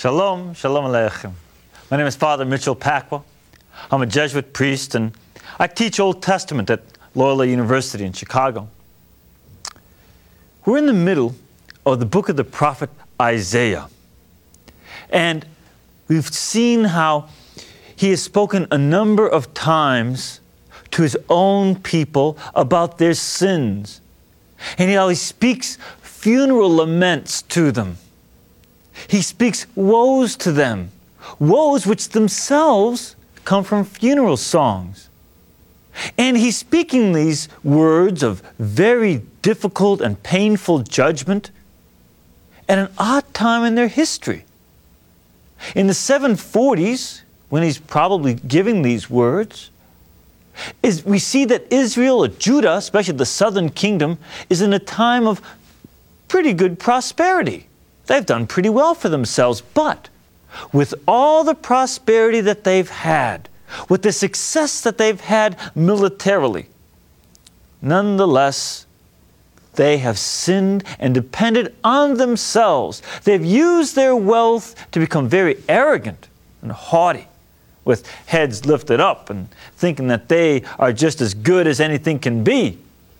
Shalom, shalom aleichem. My name is Father Mitchell Pacwa. I'm a Jesuit priest and I teach Old Testament at Loyola University in Chicago. We're in the middle of the book of the prophet Isaiah. And we've seen how he has spoken a number of times to his own people about their sins. And how he speaks funeral laments to them. He speaks woes to them, woes which themselves come from funeral songs. And he's speaking these words of very difficult and painful judgment at an odd time in their history. In the 740s, when he's probably giving these words, we see that Israel, or Judah, especially the southern kingdom, is in a time of pretty good prosperity. They've done pretty well for themselves, but with all the prosperity that they've had, with the success that they've had militarily, nonetheless, they have sinned and depended on themselves. They've used their wealth to become very arrogant and haughty, with heads lifted up and thinking that they are just as good as anything can be.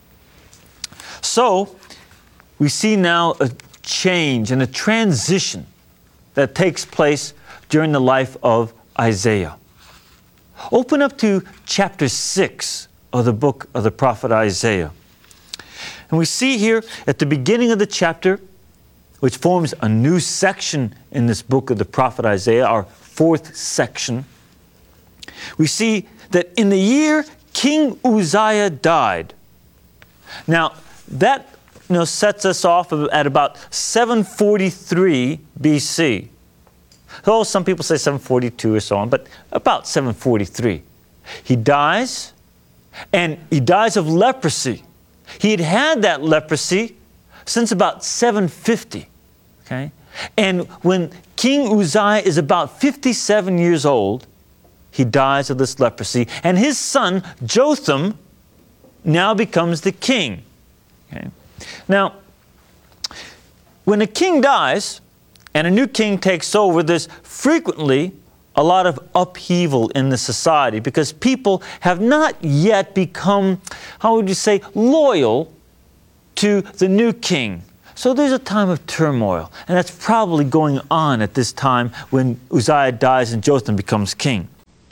So, we see now a change and a transition that takes place during the life of Isaiah. Open up to chapter 6 of the book of the prophet Isaiah. And we see here at the beginning of the chapter, which forms a new section in this book of the prophet Isaiah, our fourth section, we see that in the year King Uzziah died. Now, that sets us off at about 743 BC. So some people say 742 or so on, but about 743. He dies, and he dies of leprosy. He had had that leprosy since about 750. Okay? And when King Uzziah is about 57 years old, he dies of this leprosy, and his son Jotham now becomes the king. Okay? Now, when a king dies and a new king takes over, there's frequently a lot of upheaval in the society because people have not yet become, how would you say, loyal to the new king. So there's a time of turmoil, and that's probably going on at this time when Uzziah dies and Jotham becomes king.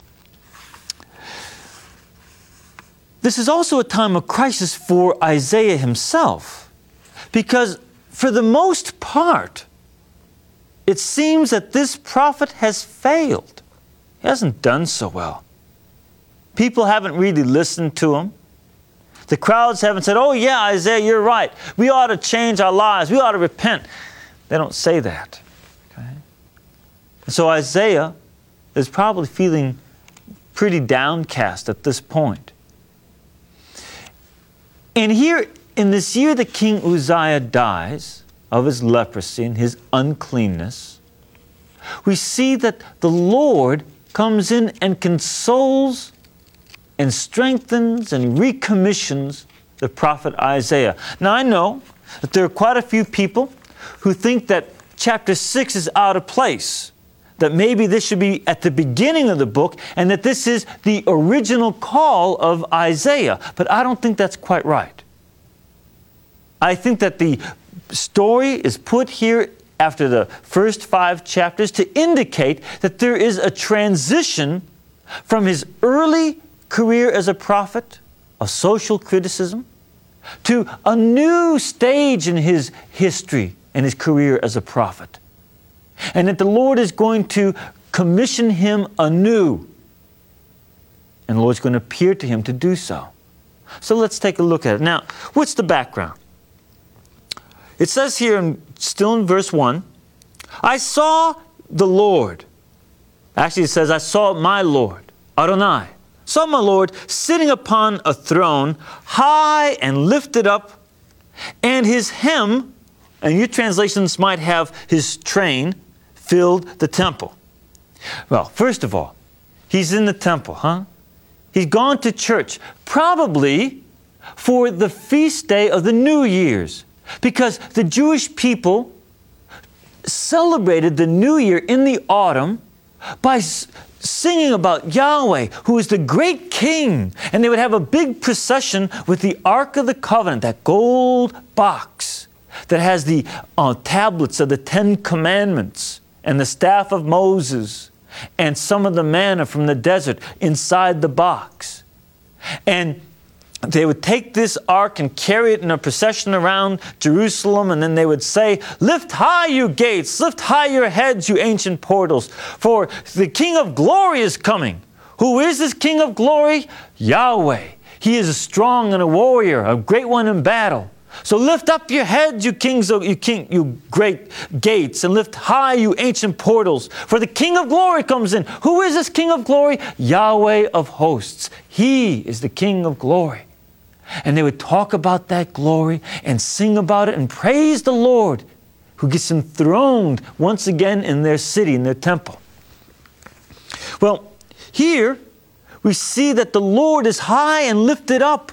This is also a time of crisis for Isaiah himself, because for the most part, it seems that this prophet has failed. He hasn't done so well. People haven't really listened to him. The crowds haven't said, "Oh yeah, Isaiah, you're right. We ought to change our lives. We ought to repent." They don't say that. Okay? So Isaiah is probably feeling pretty downcast at this point. And here, in this year that King Uzziah dies of his leprosy and his uncleanness, we see that the Lord comes in and consoles and strengthens and recommissions the prophet Isaiah. Now, I know that there are quite a few people who think that chapter 6 is out of place, that maybe this should be at the beginning of the book, and that this is the original call of Isaiah. But I don't think that's quite right. I think that the story is put here after the first 5 chapters to indicate that there is a transition from his early career as a prophet of social criticism to a new stage in his history and his career as a prophet. And that the Lord is going to commission him anew. And the Lord's going to appear to him to do so. So let's take a look at it. Now, what's the background? It says here, still in verse 1, I saw the Lord. Actually, it says, I saw my Lord, Adonai. Saw my Lord sitting upon a throne, high and lifted up, and his hem, and your translations might have his train, filled the temple. Well, first of all, he's in the temple, huh? He's gone to church, probably for the feast day of the New Year's, because the Jewish people celebrated the new year in the autumn by singing about Yahweh, who is the great king. And they would have a big procession with the Ark of the Covenant, that gold box that has the tablets of the 10 Commandments and the staff of Moses and some of the manna from the desert inside the box. And they would take this ark and carry it in a procession around Jerusalem, and then they would say, "Lift high, you gates! Lift high your heads, you ancient portals! For the King of glory is coming." Who is this King of glory? Yahweh. He is a strong and a warrior, a great one in battle. So lift up your heads, you great gates, and lift high, you ancient portals, for the King of glory comes in. Who is this King of glory? Yahweh of hosts. He is the King of glory. And they would talk about that glory and sing about it and praise the Lord, who gets enthroned once again in their city, in their temple. Well, here we see that the Lord is high and lifted up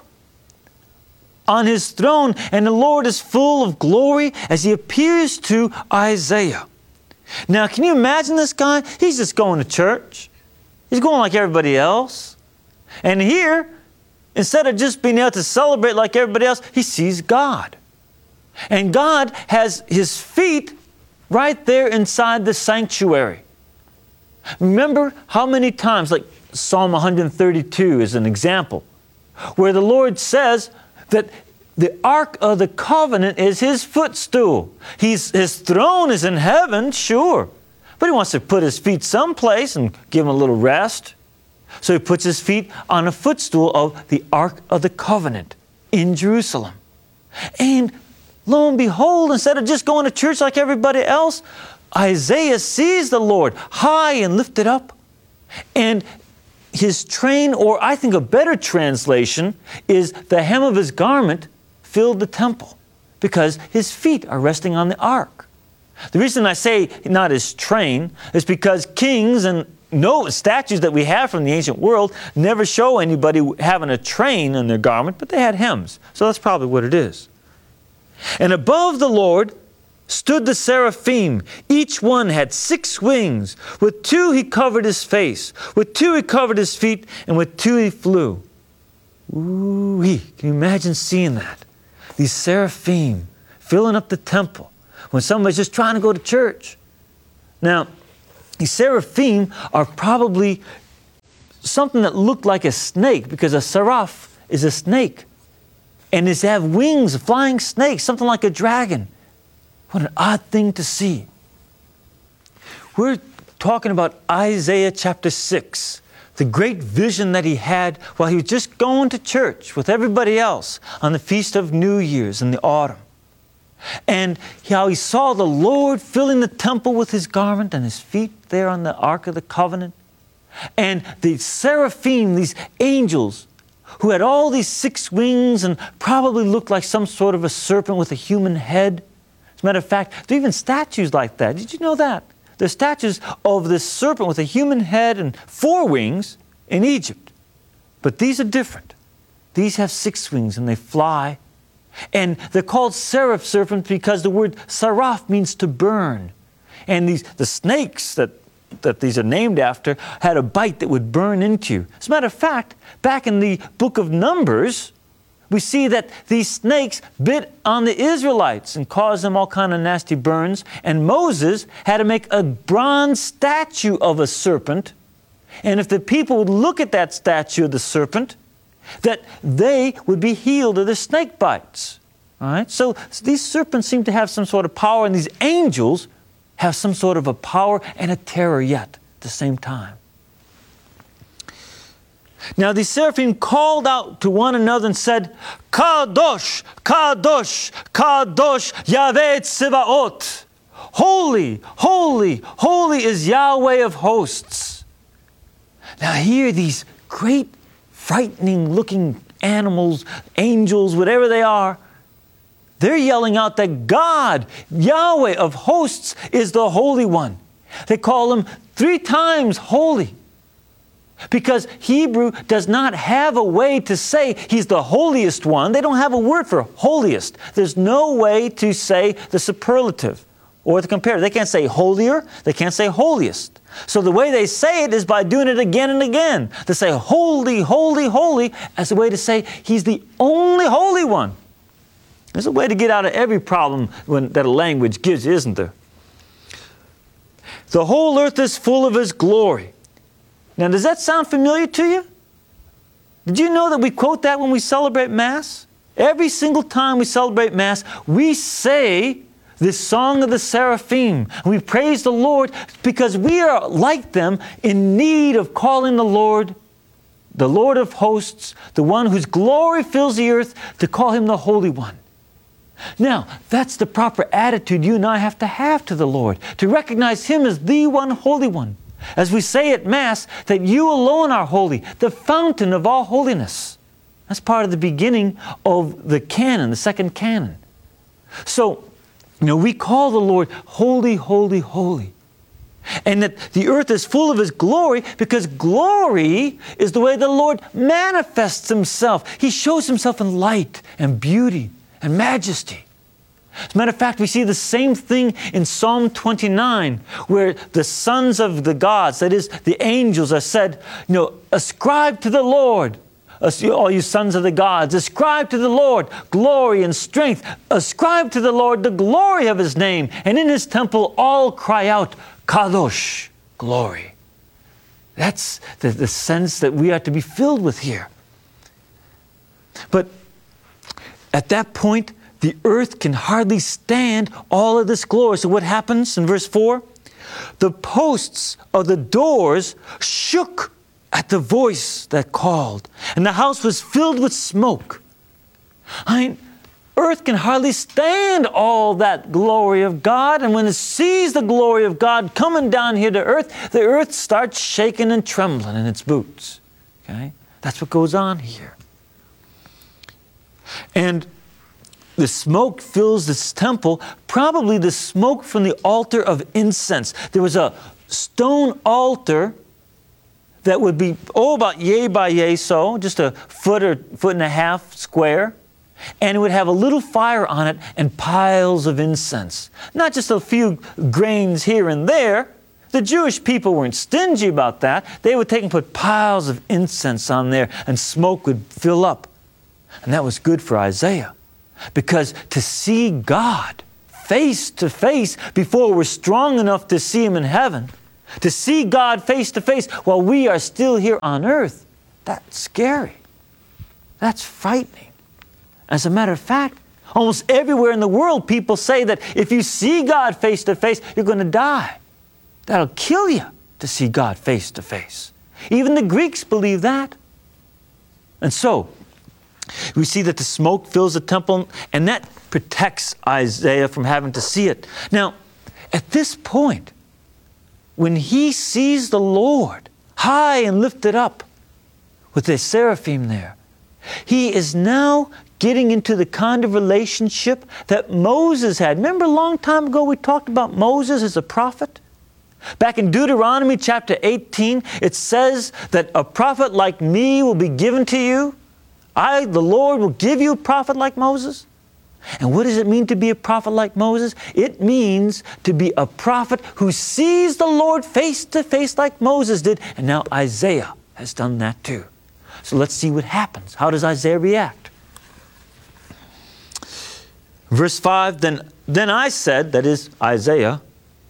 on his throne, and the Lord is full of glory as he appears to Isaiah. Now, can you imagine this guy? He's just going to church. He's going like everybody else. And here, instead of just being able to celebrate like everybody else, he sees God. And God has his feet right there inside the sanctuary. Remember how many times, like Psalm 132 is an example, where the Lord says that the Ark of the Covenant is his footstool. His throne is in heaven, sure, but he wants to put his feet someplace and give him a little rest. So he puts his feet on a footstool of the Ark of the Covenant in Jerusalem. And lo and behold, instead of just going to church like everybody else, Isaiah sees the Lord high and lifted up. And his train, or I think a better translation, is the hem of his garment filled the temple, because his feet are resting on the ark. The reason I say not his train is because kings and no statues that we have from the ancient world never show anybody having a train in their garment, but they had hems. So that's probably what it is. And above the Lord stood the seraphim. Each one had 6 wings. With 2 he covered his face. With 2 he covered his feet. And with 2 he flew. Ooh-wee. Can you imagine seeing that? These seraphim filling up the temple when somebody's just trying to go to church. Now, these seraphim are probably something that looked like a snake, because a seraph is a snake. And they have wings, a flying snake, something like a dragon. What an odd thing to see. We're talking about Isaiah chapter 6, the great vision that he had while he was just going to church with everybody else on the Feast of New Year's in the autumn. And how he saw the Lord filling the temple with his garment and his feet there on the Ark of the Covenant. And the seraphim, these angels, who had all these 6 wings and probably looked like some sort of a serpent with a human head. As a matter of fact, there are even statues like that. Did you know that? There's statues of this serpent with a human head and 4 wings in Egypt. But these are different. These have 6 wings and they fly. And they're called seraph serpents because the word seraph means to burn. And the snakes that these are named after had a bite that would burn into you. As a matter of fact, back in the book of Numbers, we see that these snakes bit on the Israelites and caused them all kind of nasty burns. And Moses had to make a bronze statue of a serpent. And if the people would look at that statue of the serpent, that they would be healed of their snake bites. All right? So these serpents seem to have some sort of power, and these angels have some sort of a power and a terror yet at the same time. Now the seraphim called out to one another and said, Kadosh, Kadosh, Kadosh, Yahweh Tsevaot. Holy, holy, holy is Yahweh of hosts. Now here these great, frightening looking animals, angels, whatever they are, they're yelling out that God, Yahweh of hosts, is the Holy One. They call him 3 times holy, because Hebrew does not have a way to say he's the holiest one. They don't have a word for holiest. There's no way to say the superlative. or the comparative. They can't say holier. They can't say holiest. So the way they say it is by doing it again and again. They say holy, holy, holy as a way to say He's the only Holy One. There's a way to get out of every problem that a language gives you, isn't there? The whole earth is full of His glory. Now, does that sound familiar to you? Did you know that we quote that when we celebrate Mass? Every single time we celebrate Mass, we say this song of the seraphim. We praise the Lord because we are like them in need of calling the Lord of hosts, the one whose glory fills the earth, to call Him the Holy One. Now, that's the proper attitude you and I have to the Lord, to recognize Him as the one Holy One. As we say at Mass, that you alone are holy, the fountain of all holiness. That's part of the beginning of the canon, the second canon. So, we call the Lord holy, holy, holy. And that the earth is full of His glory because glory is the way the Lord manifests Himself. He shows Himself in light and beauty and majesty. As a matter of fact, we see the same thing in Psalm 29, where the sons of the gods, that is, the angels, are said, ascribe to the Lord, all you sons of the gods, ascribe to the Lord glory and strength. Ascribe to the Lord the glory of His name. And in His temple all cry out, Kadosh, glory. That's the sense that we are to be filled with here. But at that point, the earth can hardly stand all of this glory. So what happens in verse 4? The posts of the doors shook at the voice that called, and the house was filled with smoke. Earth can hardly stand all that glory of God, and when it sees the glory of God coming down here to earth, the earth starts shaking and trembling in its boots. Okay? That's what goes on here. And the smoke fills this temple, probably the smoke from the altar of incense. There was a stone altar that would be, about yay by yay so, just a foot or foot and a half square. And it would have a little fire on it and piles of incense. Not just a few grains here and there. The Jewish people weren't stingy about that. They would take and put piles of incense on there and smoke would fill up. And that was good for Isaiah. Because to see God face to face before we're strong enough to see Him in heaven, to see God face to face while we are still here on earth, that's scary. That's frightening. As a matter of fact, almost everywhere in the world, people say that if you see God face to face, you're going to die. That'll kill you to see God face to face. Even the Greeks believe that. And so, we see that the smoke fills the temple, and that protects Isaiah from having to see it. Now, at this point, when he sees the Lord high and lifted up with the seraphim there, he is now getting into the kind of relationship that Moses had. Remember a long time ago we talked about Moses as a prophet? Back in Deuteronomy chapter 18, it says that a prophet like me will be given to you. I, the Lord, will give you a prophet like Moses. And what does it mean to be a prophet like Moses? It means to be a prophet who sees the Lord face to face like Moses did. And now Isaiah has done that too. So let's see what happens. How does Isaiah react? Verse 5, then I said, that is Isaiah,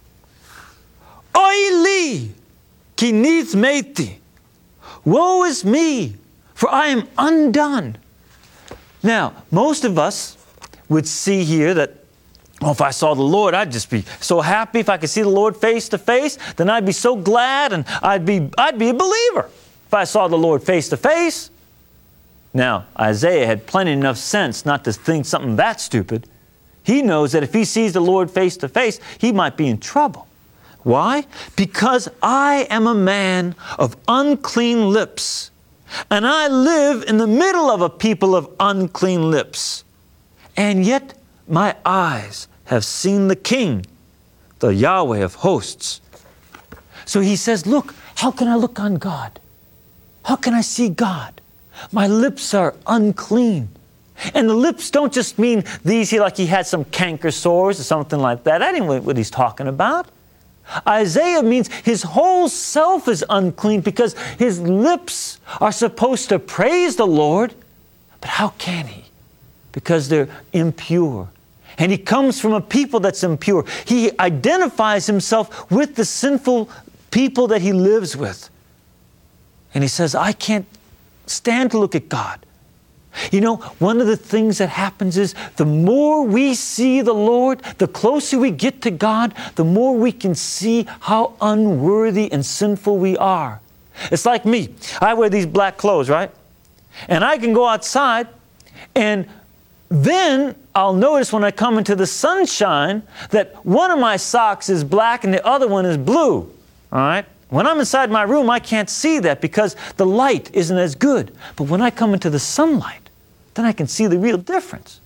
Oi li, ki nithmeti, woe is me, for I am undone. Now, most of us would see here that, if I saw the Lord, I'd just be so happy. If I could see the Lord face to face, then I'd be so glad and I'd be a believer if I saw the Lord face to face. Now, Isaiah had plenty enough sense not to think something that stupid. He knows that if he sees the Lord face to face, he might be in trouble. Why? Because I am a man of unclean lips, and I live in the middle of a people of unclean lips. And yet my eyes have seen the King, the Yahweh of hosts. So he says, look, how can I look on God? How can I see God? My lips are unclean. And the lips don't just mean these, like he had some canker sores or something like that. That ain't what he's talking about. Isaiah means his whole self is unclean because his lips are supposed to praise the Lord. But how can he? Because they're impure. And he comes from a people that's impure. He identifies himself with the sinful people that he lives with. And he says, I can't stand to look at God. You know, one of the things that happens is the more we see the Lord, the closer we get to God, the more we can see how unworthy and sinful we are. It's like me. I wear these black clothes, right? And I can go outside, and then I'll notice when I come into the sunshine that one of my socks is black and the other one is blue. All right? When I'm inside my room, I can't see that because the light isn't as good. But when I come into the sunlight, then I can see the real difference.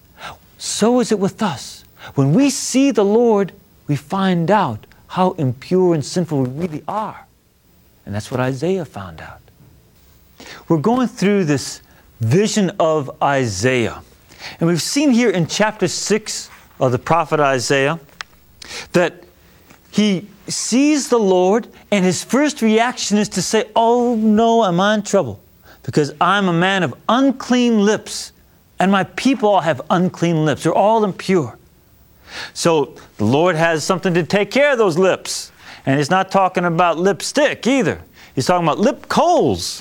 So is it with us. When we see the Lord, we find out how impure and sinful we really are. And that's what Isaiah found out. We're going through this vision of Isaiah. And we've seen here in chapter 6 of the prophet Isaiah that he sees the Lord and his first reaction is to say, oh no, I'm in trouble because I'm a man of unclean lips and my people all have unclean lips. They're all impure. So the Lord has something to take care of those lips. And he's not talking about lipstick either. He's talking about lip coals.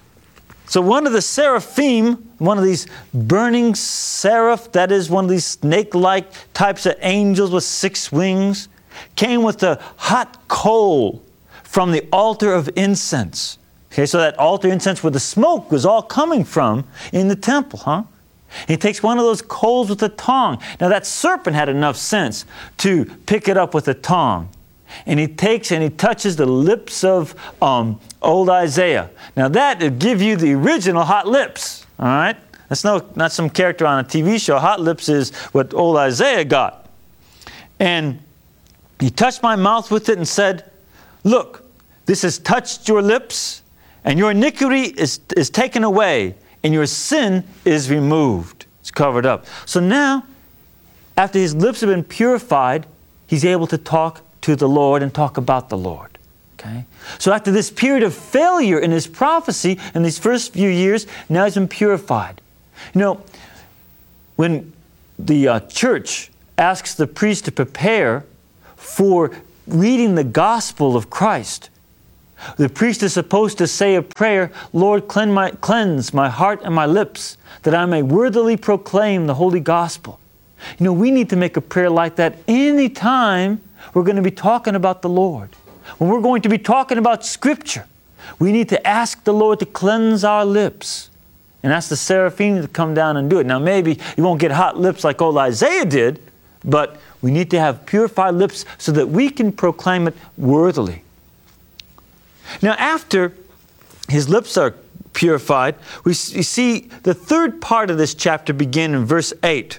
So one of the seraphim, one of these burning seraph, that is one of these snake-like types of angels with 6 wings, came with a hot coal from the altar of incense. Okay, so that altar incense where the smoke was all coming from in the temple, huh? He takes one of those coals with a tong. Now that serpent had enough sense to pick it up with a tong. And he takes and he touches the lips of old Isaiah. Now that would give you the original hot lips, all right? That's not some character on a TV show. Hot lips is what old Isaiah got. And he touched my mouth with it and said, look, this has touched your lips, and your iniquity is taken away, and your sin is removed. It's covered up. So now, after his lips have been purified, he's able to talk to the Lord and talk about the Lord. Okay? So after this period of failure in his prophecy in these first few years, now he's been purified. You know, when the church asks the priest to prepare for reading the gospel of Christ, the priest is supposed to say a prayer, Lord, cleanse my heart and my lips, that I may worthily proclaim the holy gospel. You know, we need to make a prayer like that any time we're going to be talking about the Lord. When we're going to be talking about Scripture, we need to ask the Lord to cleanse our lips. And ask the seraphim to come down and do it. Now maybe you won't get hot lips like old Isaiah did, but we need to have purified lips so that we can proclaim it worthily. Now after his lips are purified, we see the third part of this chapter begin in verse 8.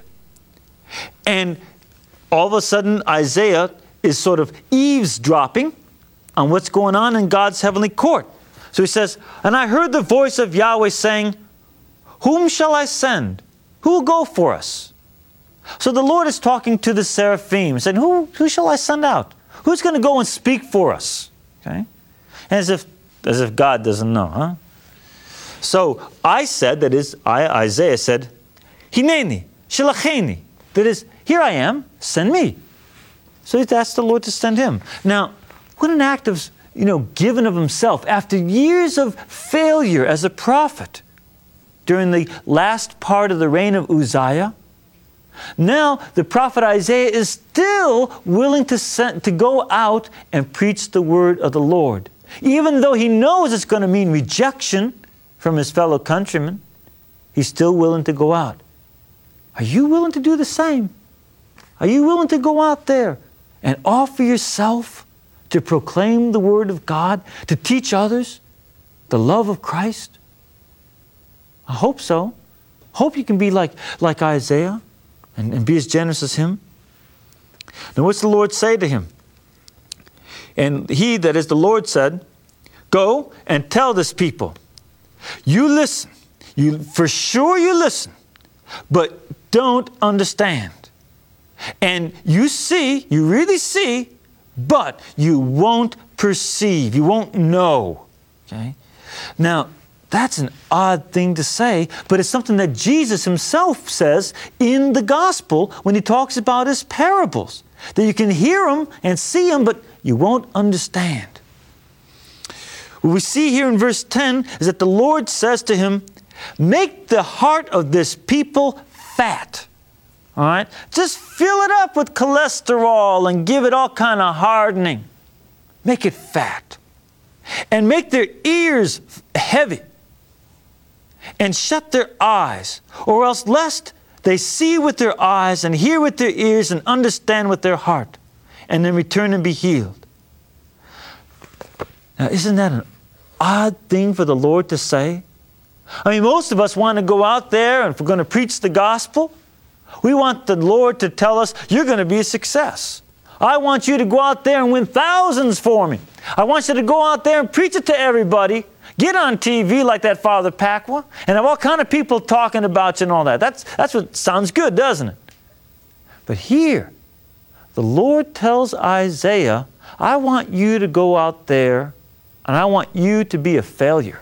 And all of a sudden Isaiah is sort of eavesdropping on what's going on in God's heavenly court. So he says, and I heard the voice of Yahweh saying, whom shall I send? Who will go for us? So the Lord is talking to the seraphim, saying, who shall I send out? Who's going to go and speak for us? Okay? As if God doesn't know, huh? So I said, that is, Isaiah said, Hineni, Shalacheni. That is, here I am, send me. So he asked the Lord to send him. Now, what an act of, giving of himself after years of failure as a prophet during the last part of the reign of Uzziah. Now the prophet Isaiah is still willing to go out and preach the word of the Lord. Even though he knows it's going to mean rejection from his fellow countrymen, he's still willing to go out. Are you willing to do the same? Are you willing to go out there and offer yourself to proclaim the word of God, to teach others the love of Christ? I hope so. Hope you can be like Isaiah and be as generous as him. Now what's the Lord say to him? And he, that is the Lord, said, go and tell this people, you listen. For sure you listen. but don't understand. And you see, you really see, but you won't perceive. You won't know. Okay? Now, that's an odd thing to say, but it's something that Jesus himself says in the gospel when he talks about his parables. That you can hear them and see them, but you won't understand. What we see here in verse 10 is that the Lord says to him, make the heart of this people fat. All right? Just fill it up with cholesterol and give it all kind of hardening. Make it fat. And make their ears heavy. And shut their eyes, or else lest they see with their eyes and hear with their ears and understand with their heart, and then return and be healed. Now, isn't that an odd thing for the Lord to say? I mean, most of us want to go out there, and if we're going to preach the gospel, we want the Lord to tell us, you're going to be a success. I want you to go out there and win thousands for me. I want you to go out there and preach it to everybody. Get on TV like that Father Pacwa, and have all kind of people talking about you and all that. That's what sounds good, doesn't it? But here, the Lord tells Isaiah, I want you to go out there, and I want you to be a failure.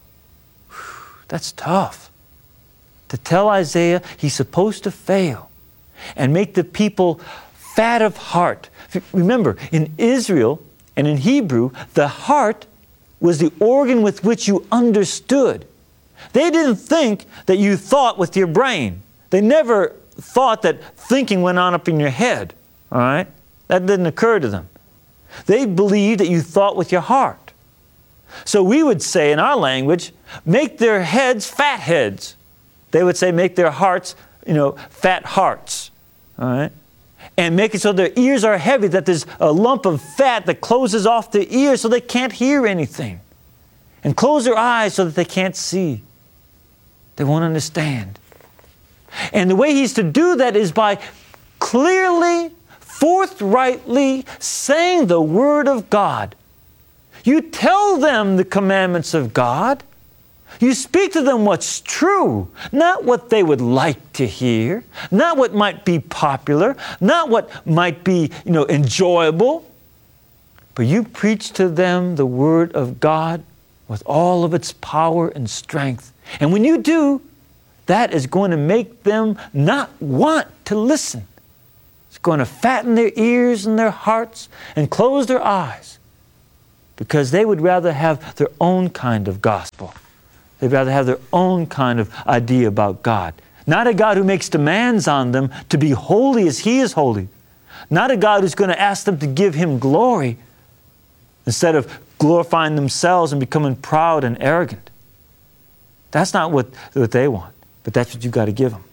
Whew, that's tough. To tell Isaiah he's supposed to fail and make the people fat of heart. Remember, in Israel and in Hebrew, the heart was the organ with which you understood. They didn't think that you thought with your brain. They never thought that thinking went on up in your head. All right? That didn't occur to them. They believed that you thought with your heart. So we would say in our language, make their heads fat heads. They would say make their hearts, fat hearts. All right? And make it so their ears are heavy, that there's a lump of fat that closes off their ears so they can't hear anything. And close their eyes so that they can't see. They won't understand. And the way he's to do that is by clearly, forthrightly saying the Word of God. You tell them the commandments of God. You speak to them what's true, not what they would like to hear, not what might be popular, not what might be, enjoyable. But you preach to them the Word of God with all of its power and strength. And when you do, that is going to make them not want to listen. It's going to fatten their ears and their hearts and close their eyes, because they would rather have their own kind of gospel. They'd rather have their own kind of idea about God. Not a God who makes demands on them to be holy as He is holy. Not a God who's going to ask them to give Him glory instead of glorifying themselves and becoming proud and arrogant. That's not what they want, but that's what you've got to give them.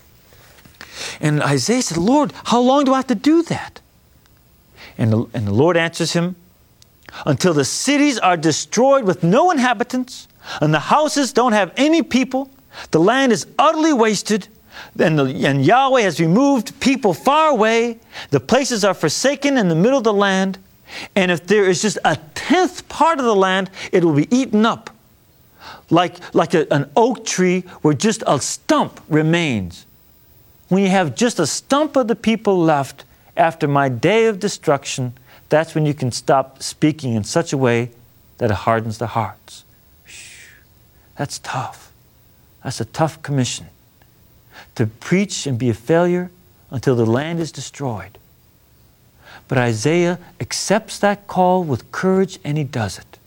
And Isaiah said, Lord, how long do I have to do that? And the Lord answers him, until the cities are destroyed with no inhabitants, and the houses don't have any people, the land is utterly wasted, and Yahweh has removed people far away, the places are forsaken in the middle of the land, and if there is just a 10th part of the land, it will be eaten up. Like an oak tree where just a stump remains. When you have just a stump of the people left after my day of destruction, that's when you can stop speaking in such a way that it hardens the hearts. That's tough. That's a tough commission. To preach and be a failure until the land is destroyed. But Isaiah accepts that call with courage, and he does it.